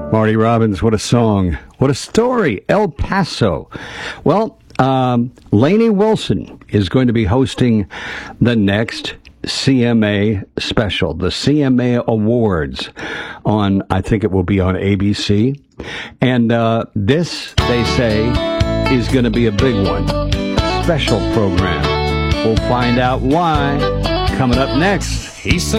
Marty Robbins, what a song. What a story. El Paso. Well, Lainey Wilson is going to be hosting the next CMA special, the CMA Awards on, I think it will be on ABC. And this, they say, is going to be a big one. Special program. We'll find out why coming up next. He said